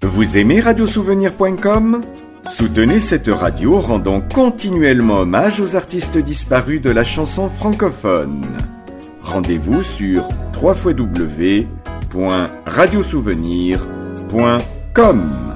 Vous aimez radiosouvenir.com ? Soutenez cette radio rendant continuellement hommage aux artistes disparus de la chanson francophone. Rendez-vous sur www.radiosouvenir.com.